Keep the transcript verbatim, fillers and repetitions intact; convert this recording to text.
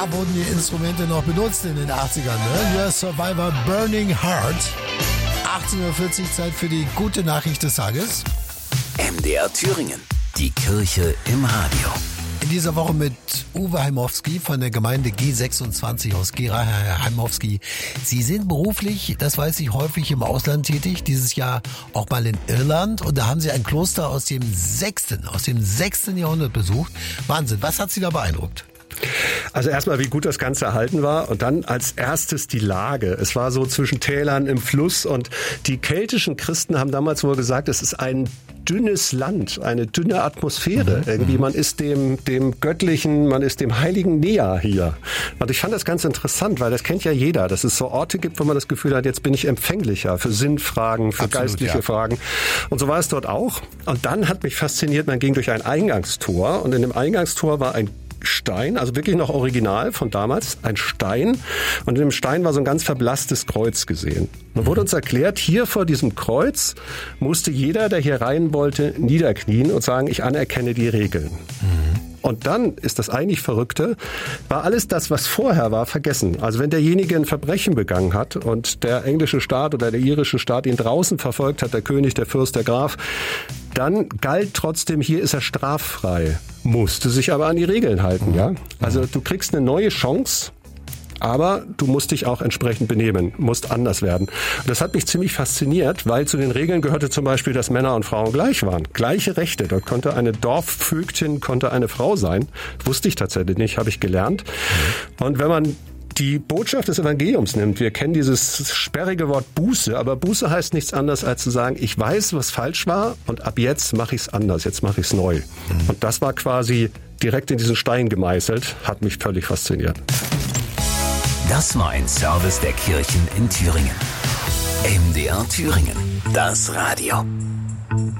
Da wurden die Instrumente noch benutzt in den achtzigern. Ne? Your Survivor Burning Heart. achtzehn Uhr vierzig, Zeit für die gute Nachricht des Tages. M D R Thüringen, die Kirche im Radio. In dieser Woche mit Uwe Heimowski von der Gemeinde G sechsundzwanzig aus Gera. Herr Heimowski, Sie sind beruflich, das weiß ich, häufig im Ausland tätig. Dieses Jahr auch mal in Irland. Und da haben Sie ein Kloster aus dem sechsten, aus dem sechsten Jahrhundert besucht. Wahnsinn, was hat Sie da beeindruckt? Also erstmal, wie gut das Ganze erhalten war und dann als erstes die Lage. Es war so zwischen Tälern im Fluss und die keltischen Christen haben damals wohl gesagt, es ist ein dünnes Land, eine dünne Atmosphäre. Mhm. Irgendwie, man ist dem, dem Göttlichen, man ist dem Heiligen näher hier. Und ich fand das ganz interessant, weil das kennt ja jeder, dass es so Orte gibt, wo man das Gefühl hat, jetzt bin ich empfänglicher für Sinnfragen, für Absolut, geistliche ja. Fragen. Und so war es dort auch. Und dann hat mich fasziniert, man ging durch ein Eingangstor und in dem Eingangstor war ein Stein, also wirklich noch original von damals, ein Stein. Und in dem Stein war so ein ganz verblasstes Kreuz gesehen. Dann wurde uns erklärt, hier vor diesem Kreuz musste jeder, der hier rein wollte, niederknien und sagen, ich anerkenne die Regeln. Mhm. Und dann ist das eigentlich Verrückte, war alles das, was vorher war, vergessen. Also wenn derjenige ein Verbrechen begangen hat und der englische Staat oder der irische Staat ihn draußen verfolgt hat, der König, der Fürst, der Graf, dann galt trotzdem, hier ist er straffrei, musste sich aber an die Regeln halten. Ja? Also du kriegst eine neue Chance, aber du musst dich auch entsprechend benehmen, musst anders werden. Und das hat mich ziemlich fasziniert, weil zu den Regeln gehörte zum Beispiel, dass Männer und Frauen gleich waren. Gleiche Rechte. Dort konnte eine Dorfvögtin, konnte eine Frau sein. Wusste ich tatsächlich nicht, habe ich gelernt. Und wenn man die Botschaft des Evangeliums nimmt, wir kennen dieses sperrige Wort Buße, aber Buße heißt nichts anderes, als zu sagen, ich weiß, was falsch war und ab jetzt mache ich es anders, jetzt mache ich es neu. Und das war quasi direkt in diesen Stein gemeißelt, hat mich völlig fasziniert. Das war ein Service der Kirchen in Thüringen. M D R Thüringen, das Radio.